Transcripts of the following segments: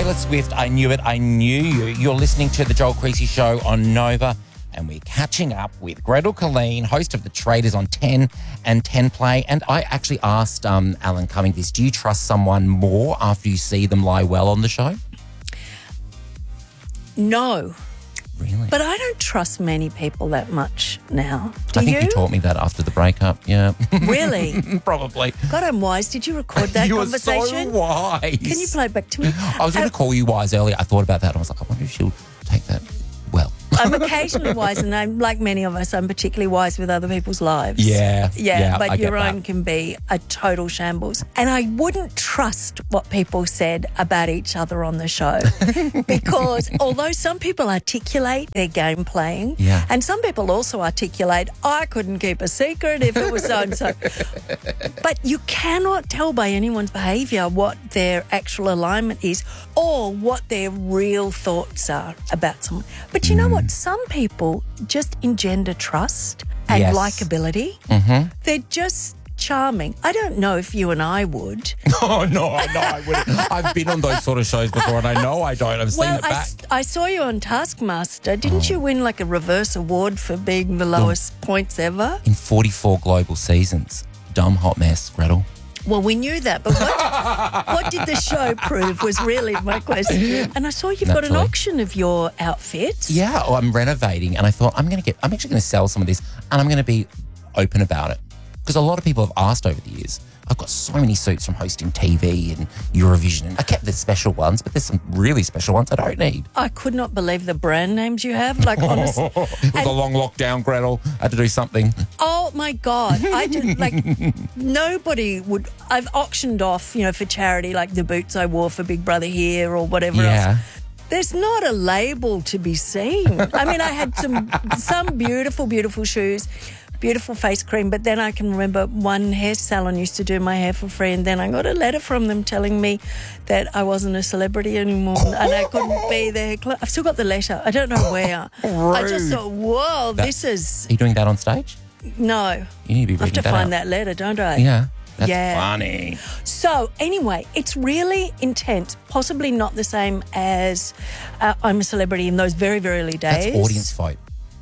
Taylor Swift, I Knew It, I Knew You. You're listening to The Joel Creasy Show on Nova, and we're catching up with Gretel Killeen, host of The Traitors on 10 and 10 Play. And I actually asked Alan Cumming this, do you trust someone more after you see them lie well on the show? No. Really? But I don't trust many people that much now. I think you taught me that after the breakup, yeah. Really? Probably. God, I'm wise. Did you record that you conversation? You were so wise. Can you play it back to me? I was going to call you wise earlier. I thought about that and I was like, I wonder if she'll take that well. I'm occasionally wise, and I'm like many of us, I'm particularly wise with other people's lives. Yeah, but I your get own that. can be a total shambles. And I wouldn't trust what people said about each other on the show because although some people articulate their game playing, and some people also articulate, I couldn't keep a secret if it was so-and-so. But you cannot tell by anyone's behaviour what their actual alignment is or what their real thoughts are about someone. But you know what? Some people just engender trust and likability. Mm-hmm. They're just charming. I don't know if you and I would. Oh, no, I wouldn't. I've been on those sort of shows before and I know I don't. I've seen it back. I saw you on Taskmaster. Didn't you win like a reverse award for being the lowest points ever? In 44 global seasons. Dumb hot mess, Gretel. Well, we knew that, but what did the show prove was really my question. And I saw you've got an auction of your outfits. Yeah, I'm renovating and I thought I'm actually going to sell some of this and I'm going to be open about it. Because a lot of people have asked over the years. I've got so many suits from hosting TV and Eurovision. And I kept the special ones, but there's some really special ones I don't need. I could not believe the brand names you have. Like, honestly. It was a long lockdown, Gretel. I had to do something. Oh, my God. I did, like, nobody would. I've auctioned off, for charity, like the boots I wore for Big Brother here or whatever else. There's not a label to be seen. I mean, I had some beautiful, beautiful shoes. Beautiful face cream, but then I can remember one hair salon used to do my hair for free, and then I got a letter from them telling me that I wasn't a celebrity anymore and I couldn't be there. I've still got the letter. I don't know where. I just thought, whoa, this is... Are you doing that on stage? No. You need to be reading I have to that find out. that letter, don't I? Yeah. That's funny. So, anyway, it's really intense, possibly not the same as I'm a Celebrity in those very, very early days. That's audience vote.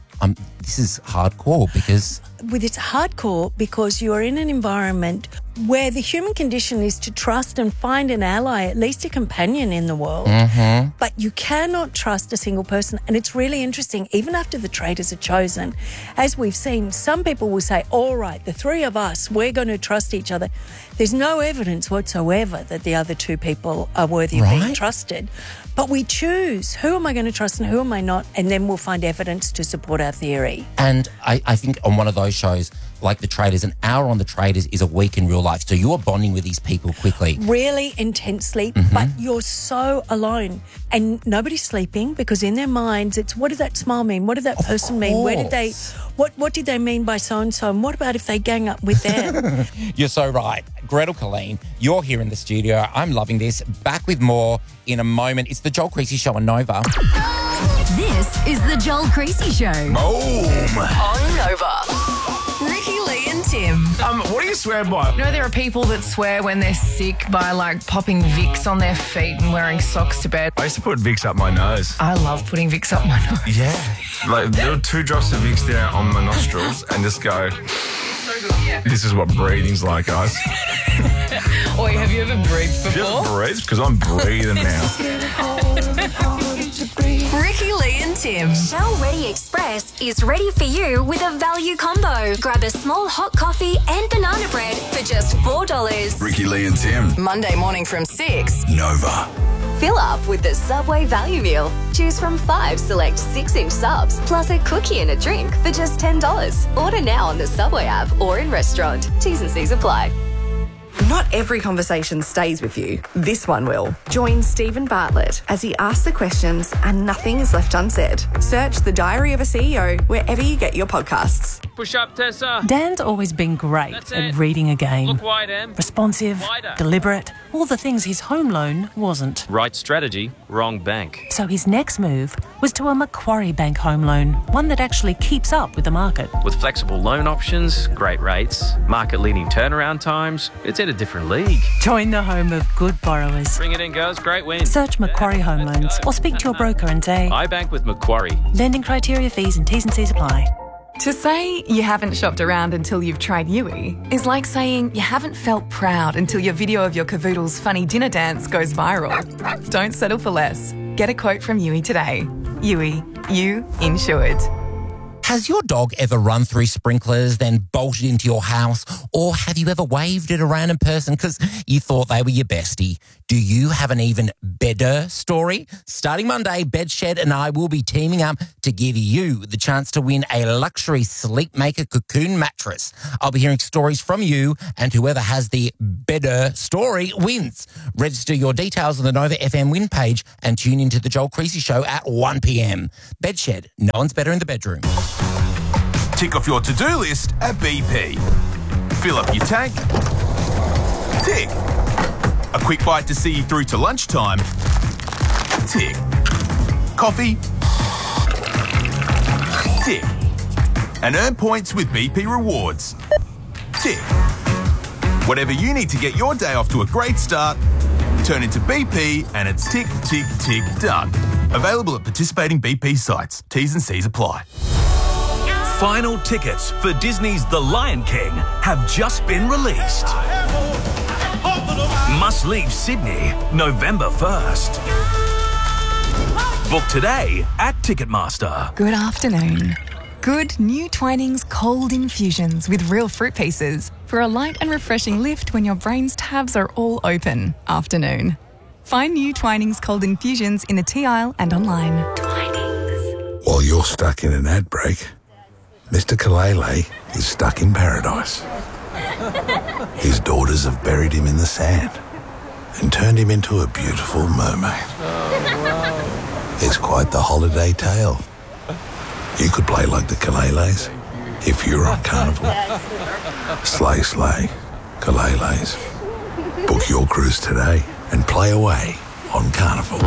This is hardcore because... It's hardcore because you are in an environment where the human condition is to trust and find an ally, at least a companion in the world. Mm-hmm. But you cannot trust a single person. And it's really interesting, even after the traitors are chosen, as we've seen, some people will say, all right, the three of us, we're going to trust each other. There's no evidence whatsoever that the other two people are worthy of being trusted. But we choose who am I going to trust and who am I not, and then we'll find evidence to support our theory. And I think on one of those shows, like The Traitors, an hour on The Traitors is a week in real life. So you are bonding with these people quickly. Really intensely, but you're so alone. And nobody's sleeping because in their minds it's, what did that smile mean? What did that person mean? Where did they, what did they mean by so-and-so? And what about if they gang up with them? You're so right. Gretel Killeen, you're here in the studio. I'm loving this. Back with more in a moment. It's the Joel Creasy Show on Nova. This is the Joel Creasy Show. Boom! On Nova. Ricky, Lee and Tim. What do you swear by? You know, there are people that swear when they're sick by, like, popping Vicks on their feet and wearing socks to bed. I used to put Vicks up my nose. I love putting Vicks up my nose. Yeah. Like, there were 2 drops of Vicks there on my nostrils and just go, this is what breathing's like, guys. Or have you ever breathed Have you before? ever breathed? Because I'm breathing now. Ricky, Lee and Tim. Shell Ready Express is ready for you with a value combo. Grab a small hot coffee and banana bread for just $4. Ricky, Lee and Tim. Monday morning from 6. Nova. Fill up with the Subway value meal. Choose from 5 select 6-inch subs, plus a cookie and a drink for just $10. Order now on the Subway app or in restaurant. T's and C's apply. Not every conversation stays with you. This one will. Join Stephen Bartlett as he asks the questions and nothing is left unsaid. Search The Diary of a CEO wherever you get your podcasts. Push up, Tessa. Dan's always been great at reading a game. Look wide, Em. Responsive, Wider. deliberate, all the things his home loan wasn't. Right strategy, wrong bank. So his next move was to a Macquarie Bank home loan, one that actually keeps up with the market. With flexible loan options, great rates, market-leading turnaround times, it's in a different league. Join the home of good borrowers. Bring it in, girls. Great win. Search Macquarie Home Loans or speak to your broker and say, I bank with Macquarie. lending criteria, fees and T's and C's apply. To say you haven't shopped around until you've tried Yui is like saying you haven't felt proud until your video of your cavoodle's funny dinner dance goes viral. Don't settle for less. Get a quote from Yui today. Yui, you insured. Has your dog ever run through sprinklers, then bolted into your house? Or have you ever waved at a random person because you thought they were your bestie? Do you have an even better story? Starting Monday, Bedshed and I will be teaming up to give you the chance to win a luxury Sleepmaker cocoon mattress. I'll be hearing stories from you, and whoever has the better story wins. Register your details on the Nova FM win page and tune into the Joel Creasy Show at 1 p.m. Bedshed, no one's better in the bedroom. Tick off your to-do list at BP. Fill up your tank. Tick. A quick bite to see you through to lunchtime. Tick. Coffee. Tick. And earn points with BP Rewards. Tick. Whatever you need to get your day off to a great start, turn into BP and it's tick, tick, tick, done. Available at participating BP sites. T's and C's apply. Final tickets for Disney's The Lion King have just been released. Must leave Sydney November 1st. Book today at Ticketmaster. Good afternoon. Good new Twinings cold infusions with real fruit pieces for a light and refreshing lift when your brain's tabs are all open. Afternoon. Find new Twinings cold infusions in the tea aisle and online. Twinings. While you're stuck in an ad break, Mr. Kalele is stuck in paradise. His daughters have buried him in the sand and turned him into a beautiful mermaid. It's quite the holiday tale. You could play like the Kaleles if you were on Carnival. Slay, slay, Kaleles. Book your cruise today and play away on Carnival.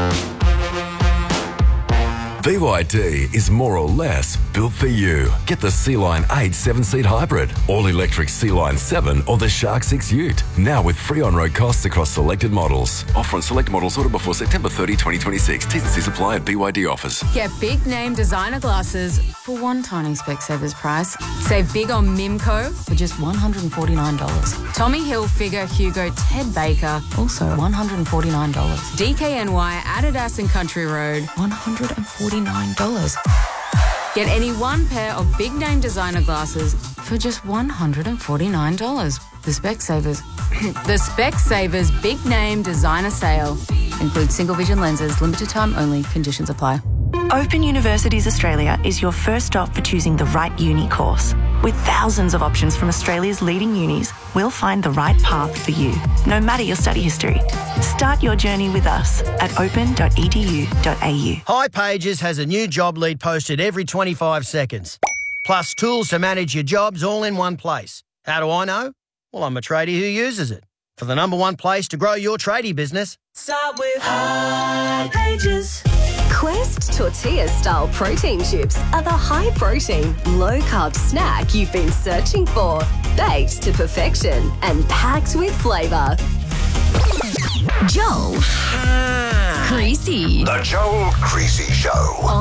BYD is more or less built for you. Get the Sea-Line 8 7-seat hybrid, all-electric Sea-Line 7 or the Shark 6 Ute. Now with free on-road costs across selected models. Offer on select models ordered before September 30, 2026. T's and C's apply at BYD offers. Get big name designer glasses for one tiny Specsavers price. Save big on Mimco for just $149. Tommy Hilfiger, Hugo, Ted Baker, also $149. DKNY, Adidas and Country Road, $149. Get any one pair of big name designer glasses for just $149. The Specsavers Big Name Designer Sale includes single vision lenses, limited time only, conditions apply. Open Universities Australia is your first stop for choosing the right uni course. With thousands of options from Australia's leading unis, we'll find the right path for you, no matter your study history. Start your journey with us at open.edu.au. hipages has a new job lead posted every 25 seconds. Plus tools to manage your jobs all in one place. How do I know? Well, I'm a tradie who uses it. For the number one place to grow your tradie business, start with hipages. Quest tortilla-style protein chips are the high-protein, low-carb snack you've been searching for. Baked to perfection and packed with flavour. Joel Creasy. The Joel Creasy Show.